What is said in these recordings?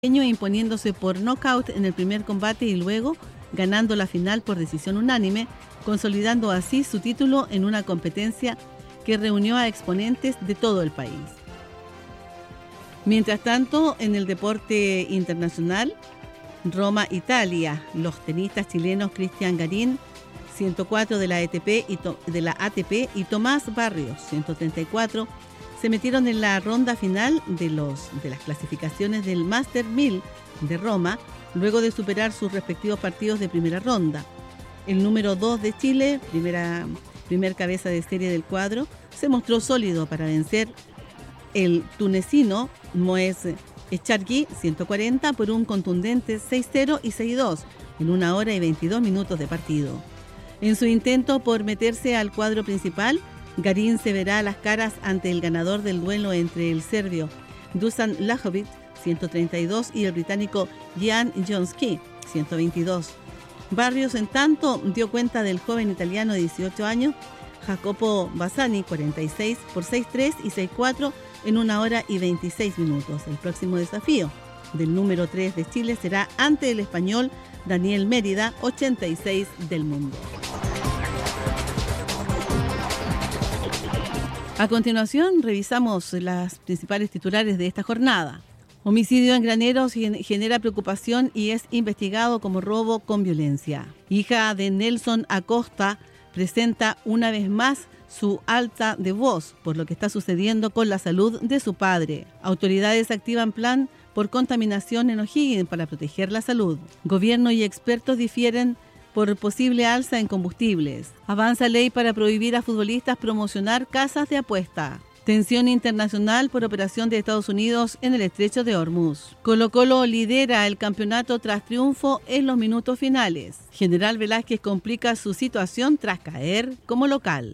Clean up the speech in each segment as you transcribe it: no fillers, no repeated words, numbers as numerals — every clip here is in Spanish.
imponiéndose por nocaut en el primer combate y luego ganando la final por decisión unánime, consolidando así su título en una competencia que reunió a exponentes de todo el país. Mientras tanto, en el deporte internacional, Roma, Italia, los tenistas chilenos Cristian Garín, 104 de la ATP y Tomás Barrios, 134, se metieron en la ronda final de las clasificaciones del Master 1000 de Roma, luego de superar sus respectivos partidos de primera ronda. El número 2 de Chile, primer cabeza de serie del cuadro, se mostró sólido para vencer el tunecino Moez Echargui, 140, por un contundente 6-0 y 6-2 en 1 hora y 22 minutos de partido. En su intento por meterse al cuadro principal, Garín se verá las caras ante el ganador del duelo entre el serbio Dusan Lajovic, 132, y el británico Jan Jonski, 122. Barrios, en tanto, dio cuenta del joven italiano de 18 años, Jacopo Bassani, 46, por 6-3 y 6-4 en 1 hora y 26 minutos. El próximo desafío del número 3 de Chile será ante el español Daniel Mérida, 86 del mundo. A continuación, revisamos las principales titulares de esta jornada. Homicidio en Graneros genera preocupación y es investigado como robo con violencia. Hija de Nelson Acosta presenta una vez más su alta de voz por lo que está sucediendo con la salud de su padre. Autoridades activan plan por contaminación en O'Higgins para proteger la salud. Gobierno y expertos difieren por posible alza en combustibles. Avanza ley para prohibir a futbolistas promocionar casas de apuesta. Tensión internacional por operación de Estados Unidos en el estrecho de Hormuz. Colo-Colo lidera el campeonato tras triunfo en los minutos finales. General Velázquez complica su situación tras caer como local.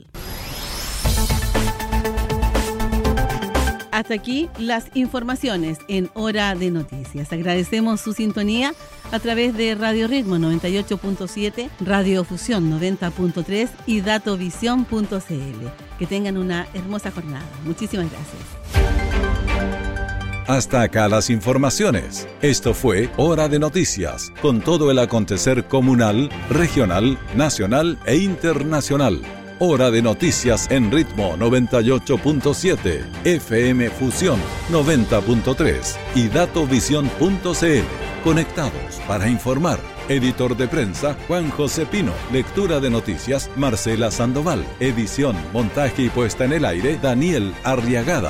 Hasta aquí las informaciones en Hora de Noticias. Agradecemos su sintonía a través de Radio Ritmo 98.7, Radio Fusión 90.3 y Datovisión.cl. Que tengan una hermosa jornada. Muchísimas gracias. Hasta acá las informaciones. Esto fue Hora de Noticias, con todo el acontecer comunal, regional, nacional e internacional. Hora de Noticias en Ritmo 98.7, FM Fusión 90.3 y Datovisión.cl. Conectados para informar. Editor de prensa, Juan José Pino. Lectura de noticias, Marcela Sandoval. Edición, montaje y puesta en el aire, Daniel Arriagada.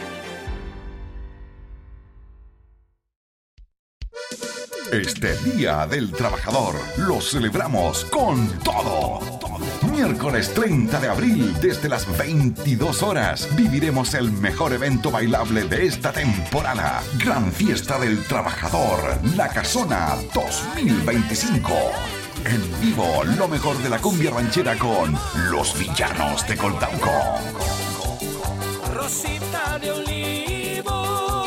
Este Día del Trabajador lo celebramos con todo. Miércoles 30 de abril, desde las 22 horas, viviremos el mejor evento bailable de esta temporada. Gran Fiesta del Trabajador, La Casona 2025. En vivo, lo mejor de la cumbia ranchera con Los Villanos de Coltauco. Rosita de Olivo.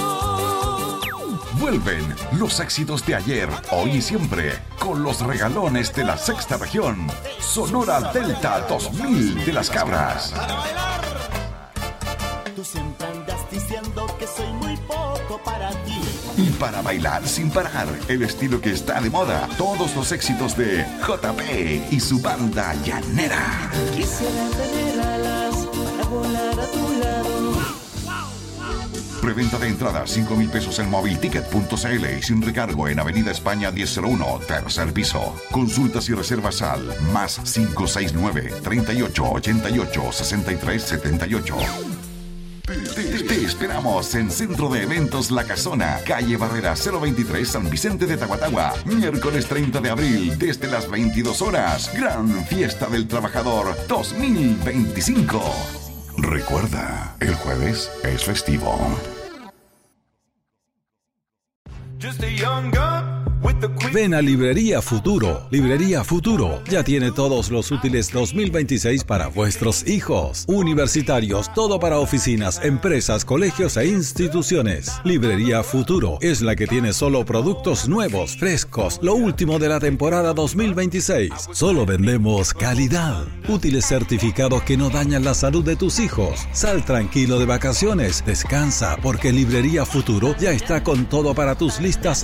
Vuelven los éxitos de ayer, hoy y siempre, con los regalones de la sexta región. Sonora Delta 2000 de Las Cabras. Tú siempre andas diciendo que soy muy poco para ti. Y para bailar sin parar, el estilo que está de moda, todos los éxitos de JP y su banda llanera. Quisiera tener alas para volar a tu lado. Preventa de entradas, 5,000 pesos en movilticket.cl y sin recargo en Avenida España 1001, tercer piso. Consultas y reservas al más 569 38 88 63 78. Te esperamos en Centro de Eventos La Casona, calle Barrera 023, San Vicente de Tahuatahua. Miércoles 30 de abril, desde las 22 horas. Gran Fiesta del Trabajador 2025. Recuerda, el jueves es festivo. Just a young gun Ven a Librería Futuro. Librería Futuro ya tiene todos los útiles 2026 para vuestros hijos. Universitarios, todo para oficinas, empresas, colegios e instituciones. Librería Futuro es la que tiene solo productos nuevos, frescos, lo último de la temporada 2026. Solo vendemos calidad. Útiles certificados que no dañan la salud de tus hijos. Sal tranquilo de vacaciones. Descansa porque Librería Futuro ya está con todo para tus listas